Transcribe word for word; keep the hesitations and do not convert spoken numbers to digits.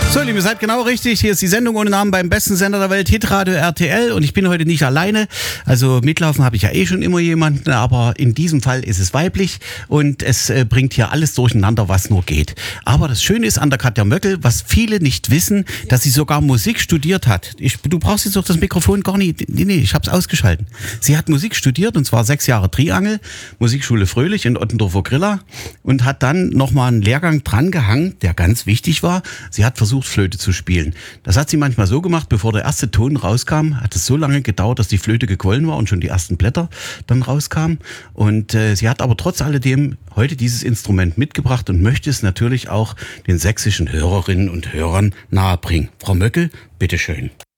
So, Liebe, seid genau richtig. Hier ist die Sendung ohne Namen beim besten Sender der Welt, Hitradio R T L. Und ich bin heute nicht alleine. Also mitlaufen habe ich ja eh schon immer jemanden, aber in diesem Fall ist es weiblich und es äh, bringt hier alles durcheinander, was nur geht. Aber das Schöne ist an der Katja Möckel, was viele nicht wissen, dass sie sogar Musik studiert hat. Ich, du brauchst jetzt doch das Mikrofon gar nicht. Nee, nee, ich habe es ausgeschalten. Sie hat Musik studiert und zwar sechs Jahre Triangel, Musikschule Fröhlich in Ottendorfer Griller und hat dann nochmal einen Lehrgang drangehangen, der ganz wichtig war. Sie hat versucht, Flöte zu spielen. Das hat sie manchmal so gemacht, bevor der erste Ton rauskam, hat es so lange gedauert, dass die Flöte gequollen war und schon die ersten Blätter dann rauskamen. Und äh, sie hat aber trotz alledem heute dieses Instrument mitgebracht und möchte es natürlich auch den sächsischen Hörerinnen und Hörern nahebringen. Frau Möckel, bitteschön.